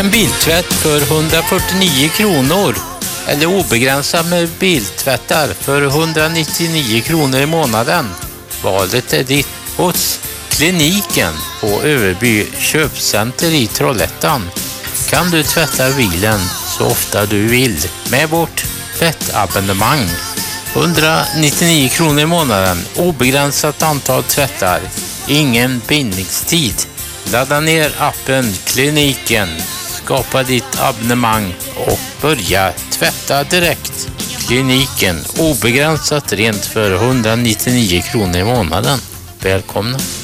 En biltvätt för 149 kronor. Eller obegränsat med biltvättar för 199 kronor i månaden. Valet är ditt hos Kliniken på Överby köpcenter i Trollhättan. Kan du tvätta bilen så ofta du vill med vårt tvättabonnemang. 199 kronor i månaden, obegränsat antal tvättar, ingen bindningstid. Ladda ner appen Kliniken, skapa ditt abonnemang och börja tvätta direkt. Kliniken, obegränsat rent för 199 kronor i månaden. Välkomna!